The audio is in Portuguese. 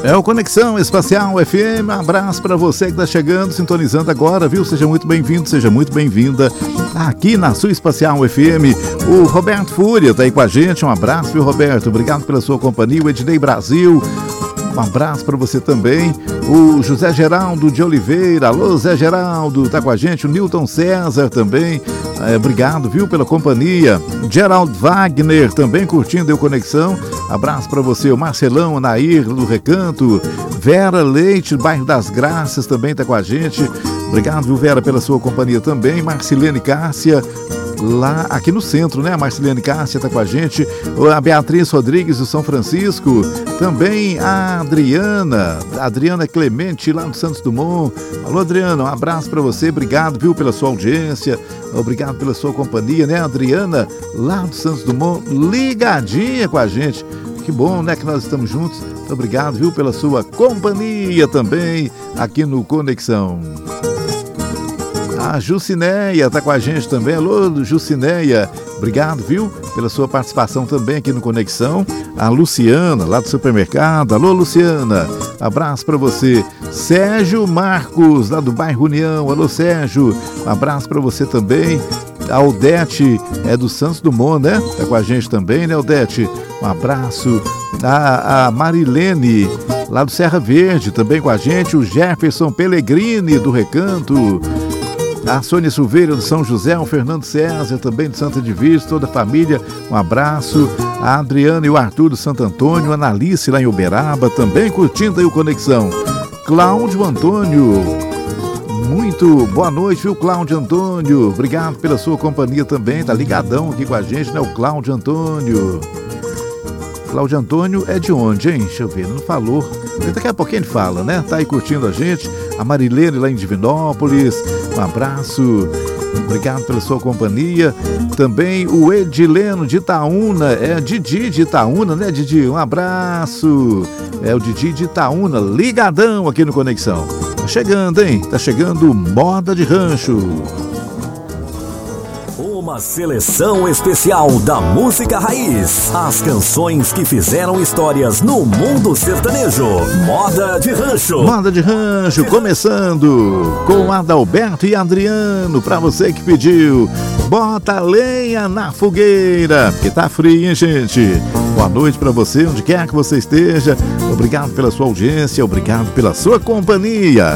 É o Conexão Espacial FM, um abraço para você que está chegando, sintonizando agora, viu? Seja muito bem-vindo, seja muito bem-vinda aqui na sua Espacial FM. O Roberto Fúria está aí com a gente, um abraço, viu, Roberto? Obrigado pela sua companhia, o Ednei Brasil, um abraço para você também. O José Geraldo de Oliveira, alô Zé Geraldo, tá com a gente. O Newton César também, obrigado, viu, pela companhia. Geraldo Wagner também curtindo o Conexão, abraço para você. O Marcelão, Anair do Recanto, Vera Leite, bairro das Graças também tá com a gente. Obrigado, viu, Vera, pela sua companhia também. Marcilene Cássia, lá aqui no centro, né? A Marcilene Cássia está com a gente. A Beatriz Rodrigues do São Francisco. Também a Adriana Clemente, lá do Santos Dumont. Alô, Adriana, um abraço para você. Obrigado, viu, pela sua audiência. Obrigado pela sua companhia, né? Adriana, lá do Santos Dumont, ligadinha com a gente. Que bom, né, que nós estamos juntos. Muito obrigado, viu, pela sua companhia também aqui no Conexão. A Jucineia está com a gente também. Alô, Jucineia. Obrigado, viu, pela sua participação também aqui no Conexão. A Luciana, lá do supermercado. Alô, Luciana. Abraço para você. Sérgio Marcos, lá do bairro União. Alô, Sérgio. Um abraço para você também. A Odete é do Santos Dumont, né? Está com a gente também, né, Odete? Um abraço. A Marilene, lá do Serra Verde, também com a gente. O Jefferson Pellegrini, do Recanto. A Sônia Silveira do São José, o Fernando César também de Santa Divisa, toda a família, um abraço. A Adriana e o Arthur do Santo Antônio, a Analice lá em Uberaba, também curtindo aí o Conexão. Cláudio Antônio, muito boa noite, viu, Cláudio Antônio? Obrigado pela sua companhia também, tá ligadão aqui com a gente, né, o Cláudio Antônio. Cláudio Antônio é de onde, hein? Deixa eu ver, não falou. Daqui a pouquinho ele fala, né? Tá aí curtindo a gente. A Marilene lá em Divinópolis, um abraço. Obrigado pela sua companhia. Também o Edileno de Itaúna, é Didi de Itaúna, né, Didi? Um abraço. É o Didi de Itaúna, ligadão aqui no Conexão. Tá chegando, hein? Tá chegando Moda de Rancho. Uma seleção especial da música raiz. As canções que fizeram histórias no mundo sertanejo. Moda de Rancho. Moda de Rancho, começando com Adalberto e Adriano. Pra você que pediu, bota lenha na fogueira, porque tá frio, hein, gente? Boa noite pra você, onde quer que você esteja. Obrigado pela sua audiência, obrigado pela sua companhia.